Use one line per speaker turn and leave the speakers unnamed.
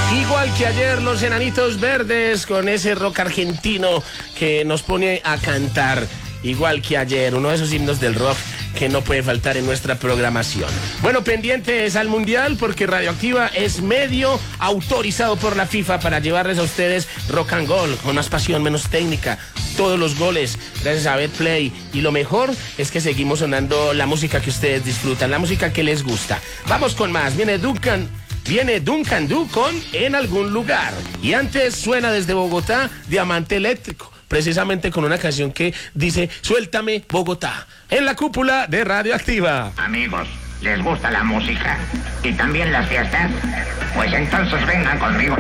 Igual que ayer los Enanitos Verdes con ese rock argentino que nos pone a cantar. Igual que ayer, uno de esos himnos del rock que no puede faltar en nuestra programación. Bueno, pendientes al Mundial porque Radioactiva es medio autorizado por la FIFA para llevarles a ustedes rock and roll, con más pasión, menos técnica, todos los goles, gracias a Betplay. Y lo mejor es que seguimos sonando la música que ustedes disfrutan, la música que les gusta. Vamos con más, viene Duncan Du con En Algún Lugar. Y antes suena desde Bogotá Diamante Eléctrico, precisamente con una canción que dice Suéltame Bogotá, en la cúpula de Radioactiva.
Amigos, ¿les gusta la música? ¿Y también las fiestas? Pues entonces vengan conmigo.